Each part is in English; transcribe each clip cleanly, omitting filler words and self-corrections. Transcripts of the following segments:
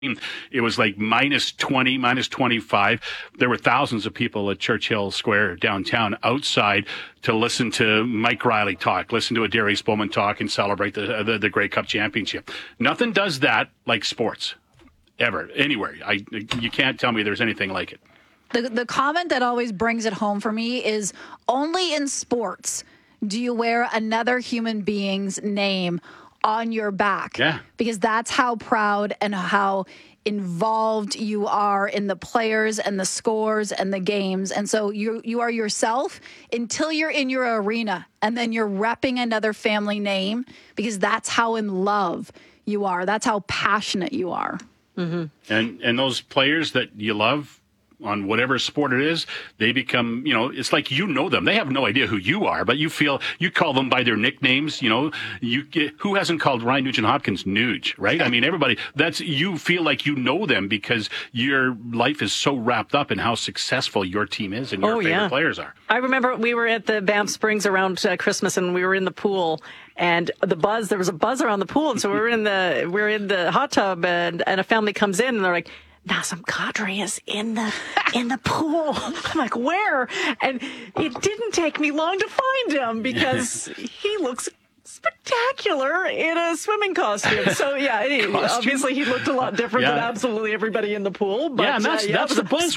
It was like minus 20, minus 25. There were thousands of people at Churchill Square downtown outside to listen to Mike Riley talk, listen to a Darius Bowman talk, and celebrate the Grey Cup championship. Nothing does that like sports, ever, anywhere. You can't tell me there's anything like it. The comment that always brings it home for me is only in sports do you wear another human being's name on your back. Yeah. Because that's how proud and how involved you are in the players and the scores and the games. And so you are yourself until you're in your arena, and then you're repping another family name, because that's how in love you are. That's how passionate you are. Mm-hmm. And those players that you love on whatever sport it is, they become, it's like them. They have no idea who you are, but you call them by their nicknames. Who hasn't called Ryan Nugent-Hopkins Nuge, right? I mean, everybody, you feel like you know them because your life is so wrapped up in how successful your team is and your favorite players are. I remember we were at the Banff Springs around Christmas, and we were in the pool, and there was a buzz around the pool. And so we were in the hot tub, and a family comes in, and they're like, Nazem Kadri is in the pool. I'm like, where? And it didn't take me long to find him, because he looks spectacular in a swimming costume. So obviously he looked a lot different than absolutely everybody in the pool. But, and that's the buzz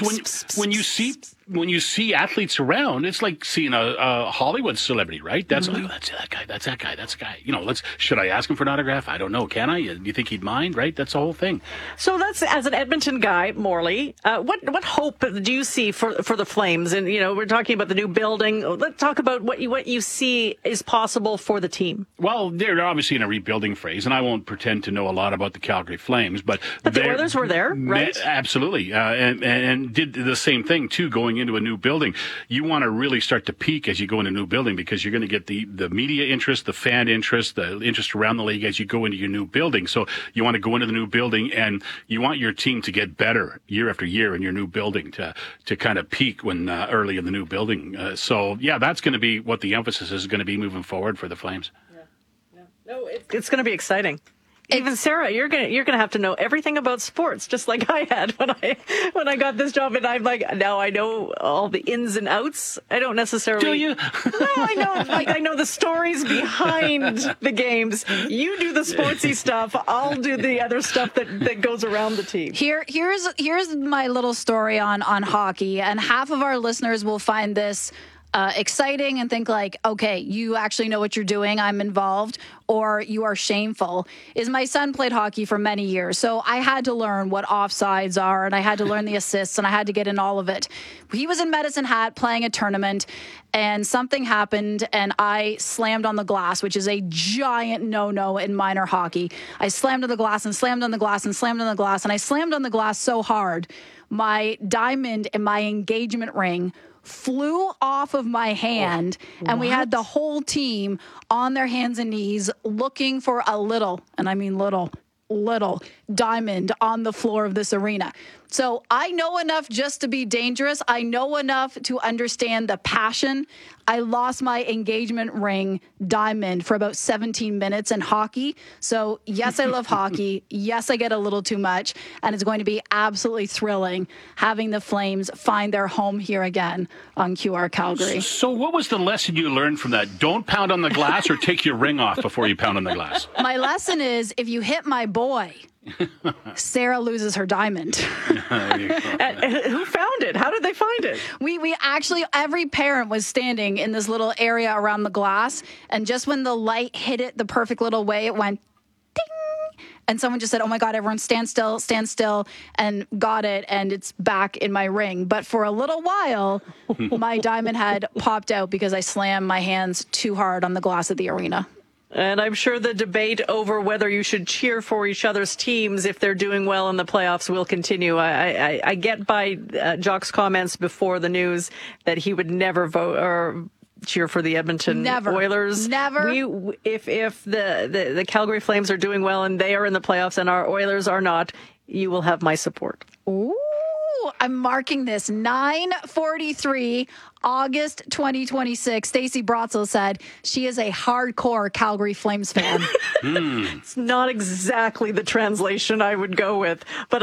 when you see athletes around. It's like seeing a Hollywood celebrity, right? That's that's that guy. Should I ask him for an autograph? I don't know. Can I? Do you think he'd mind? Right? That's the whole thing. So that's, as an Edmonton guy, Morley, what hope do you see for the Flames? And we're talking about the new building. Let's talk about what you see is possible for the team. Well, they're obviously in a rebuilding phase, and I won't pretend to know a lot about the Calgary Flames, but the Oilers were there, right? Absolutely, and did the same thing too, going into a new building. You want to really start to peak as you go into a new building, because you're going to get the media interest, the fan interest, the interest around the league as you go into your new building. So you want to go into the new building, and you want your team to get better year after year in your new building to kind of peak when early in the new building. That's going to be what the emphasis is going to be moving forward for the Flames. No, it's going to be exciting. Even Sarah, you're gonna have to know everything about sports, just like I had when I got this job, and I'm like, now I know all the ins and outs. I don't necessarily. Do you? Well, I know the stories behind the games. You do the sportsy stuff. I'll do the other stuff that goes around the team. Here's my little story on hockey, and half of our listeners will find this exciting and think like, okay, you actually know what you're doing, I'm involved, or you are shameful. Is my son played hockey for many years, so I had to learn what offsides are, and I had to learn the assists, and I had to get in all of it. He was in Medicine Hat playing a tournament, and something happened, and I slammed on the glass, which is a giant no-no in minor hockey. I slammed on the glass and slammed on the glass and slammed on the glass, and I slammed on the glass so hard, my diamond and my engagement ring flew off of my hand, and we had the whole team on their hands and knees looking for a little, and I mean little diamond on the floor of this arena. So I know enough just to be dangerous. I know enough to understand the passion. I lost my engagement ring diamond for about 17 minutes in hockey. So yes, I love hockey. Yes, I get a little too much. And it's going to be absolutely thrilling having the Flames find their home here again on QR Calgary. So what was the lesson you learned from that? Don't pound on the glass, or take your ring off before you pound on the glass. My lesson is, if you hit my boy, Sarah loses her diamond. Who found it? How did they find it? We actually, every parent was standing in this little area around the glass, and just when the light hit it the perfect little way, it went ding, and someone just said, oh my God, everyone stand still, and got it, and it's back in my ring. But for a little while, my diamond had popped out because I slammed my hands too hard on the glass of the arena. And I'm sure the debate over whether you should cheer for each other's teams if they're doing well in the playoffs will continue. I get by Jock's comments before the news that he would never vote or cheer for the Edmonton Oilers. Never. If the Calgary Flames are doing well and they are in the playoffs and our Oilers are not, you will have my support. Ooh. I'm marking this 9:43, August 2026. Stacey Brotzel said she is a hardcore Calgary Flames fan. It's not exactly the translation I would go with, but